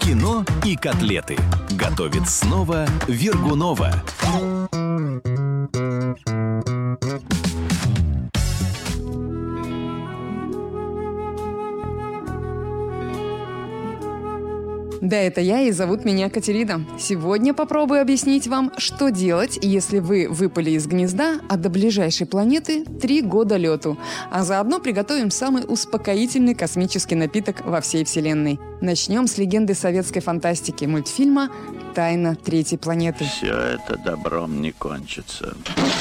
Кино и котлеты. Готовит снова Вергунова. Да, это я, и зовут меня Катерина. Сегодня попробую объяснить вам, что делать, если вы выпали из гнезда, а до ближайшей планеты 3 года лету. А заодно приготовим самый успокоительный космический напиток во всей Вселенной. Начнем с легенды советской фантастики мультфильма «Тайна третьей планеты». Все это добром не кончится.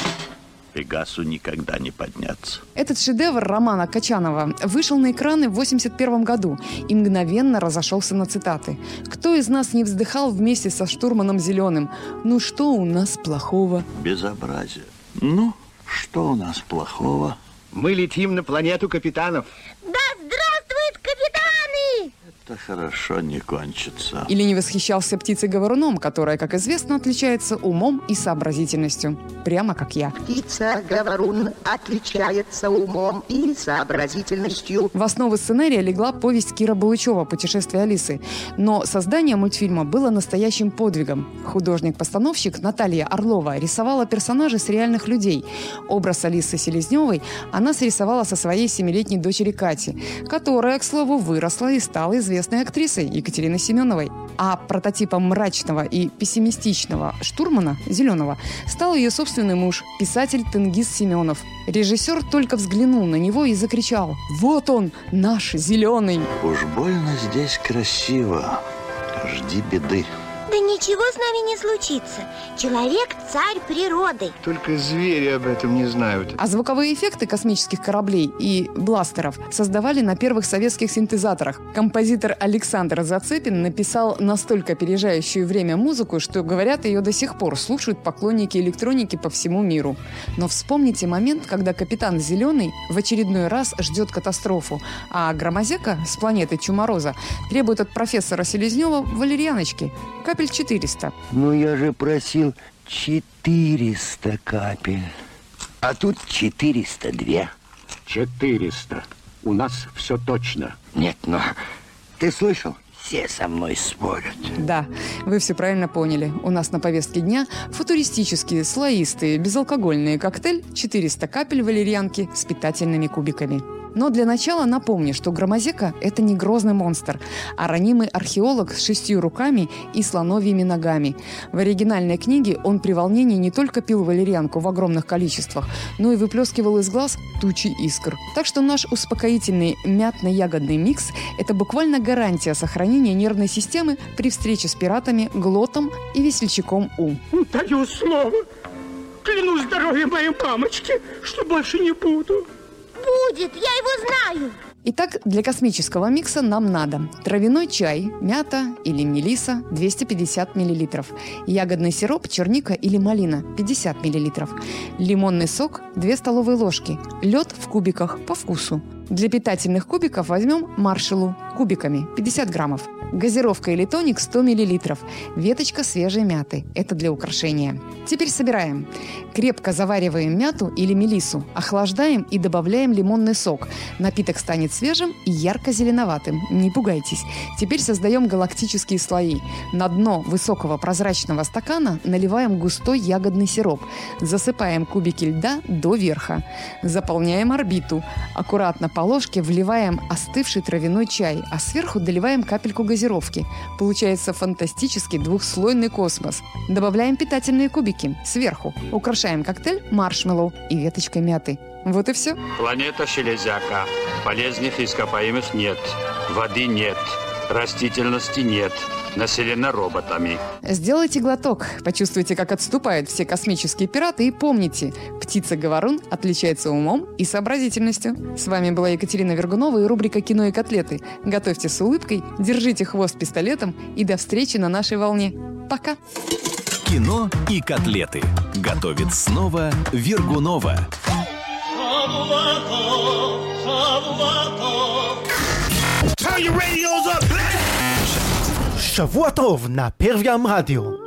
Пегасу никогда не подняться. Этот шедевр Романа Качанова вышел на экраны в 1981 году и мгновенно разошелся на цитаты. Кто из нас не вздыхал вместе со штурманом Зеленым? Ну что у нас плохого? Безобразие. Ну, что у нас плохого? Мы летим на планету капитанов. Да здравствуют капитаны! Это хорошо не кончится. Или не восхищался птицей-говоруном, которая, как известно, отличается умом и сообразительностью. Прямо как я. Птица-говорун отличается умом и сообразительностью. В основу сценария легла повесть Кира Булычева «Путешествие Алисы». Но создание мультфильма было настоящим подвигом. Художник-постановщик Наталья Орлова рисовала персонажей с реальных людей. Образ Алисы Селезневой она срисовала со своей 7-летней дочери Кати, которая, к слову, выросла и стала известной актрисой Екатериной Семеновой. А прототипом мрачного и пессимистичного штурмана Зеленого стал ее собственный муж, писатель Тенгиз Семенов. Режиссер только взглянул на него и закричал: «Вот он, наш Зеленый!» Уж больно здесь красиво. Жди беды. Да ничего с нами не случится. Человек – царь природы. Только звери об этом не знают. А звуковые эффекты космических кораблей и бластеров создавали на первых советских синтезаторах. Композитор Александр Зацепин написал настолько опережающую время музыку, что, говорят, ее до сих пор слушают поклонники электроники по всему миру. Но вспомните момент, когда капитан Зеленый в очередной раз ждет катастрофу, а Громозека с планеты Чумороза требует от профессора Селезнева валерьяночки. Капель 400. Ну, я же просил 400 капель. А тут 402. 400. У нас все точно. Нет, но ты слышал? Все со мной спорят. Да, вы все правильно поняли. У нас на повестке дня футуристические, слоистые, безалкогольные коктейль 400 капель валерьянки с питательными кубиками. Но для начала напомню, что Громозека – это не грозный монстр, а ранимый археолог с 6 руками и слоновьими ногами. В оригинальной книге он при волнении не только пил валерьянку в огромных количествах, но и выплескивал из глаз тучи искр. Так что наш успокоительный мятно-ягодный микс – это буквально гарантия сохранения нервной системы при встрече с пиратами, глотом и весельчаком У. Даю слово, клянусь здоровьем моей мамочки, что больше не буду. Будет, я его знаю. Итак, для космического микса нам надо травяной чай, мята или мелиса 250 мл, ягодный сироп, черника или малина 50 мл, лимонный сок 2 столовые ложки, лед в кубиках по вкусу. Для питательных кубиков возьмем маршаллу кубиками 50 граммов, газировка или тоник 100 мл, веточка свежей мяты. Это для украшения. Теперь собираем. Крепко завариваем мяту или мелиссу, охлаждаем и добавляем лимонный сок. Напиток станет свежим и ярко-зеленоватым. Не пугайтесь. Теперь создаем галактические слои. На дно высокого прозрачного стакана наливаем густой ягодный сироп. Засыпаем кубики льда до верха. Заполняем орбиту. Аккуратно по ложке вливаем остывший травяной чай, а сверху доливаем капельку газировки. Получается фантастический двухслойный космос. Добавляем питательные кубики сверху. Украшаем коктейль маршмеллоу и веточкой мяты. Вот и все. Планета Железяка. Полезных ископаемых нет. Воды нет. Растительности нет. Населена роботами. Сделайте глоток, почувствуйте, как отступают все космические пираты, и помните, птица-говорун отличается умом и сообразительностью. С вами была Екатерина Вергунова и рубрика «Кино и котлеты». Готовьте с улыбкой, держите хвост пистолетом и до встречи на нашей волне. Пока! Кино и котлеты. Готовит снова Вергунова. שבוע טוב, נא פרוים רדיו.